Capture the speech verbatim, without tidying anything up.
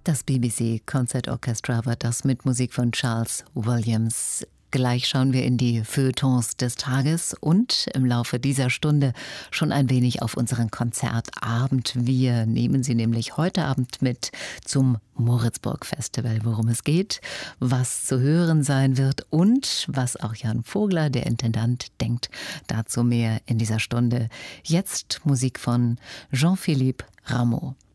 Das B B C Concert Orchestra war das mit Musik von Charles Williams. Gleich schauen wir in die Feuilletons des Tages und im Laufe dieser Stunde schon ein wenig auf unseren Konzertabend. Wir nehmen Sie nämlich heute Abend mit zum Moritzburg Festival, worum es geht, was zu hören sein wird und was auch Jan Vogler, der Intendant, denkt. Dazu mehr in dieser Stunde. Jetzt Musik von Jean-Philippe Rameau.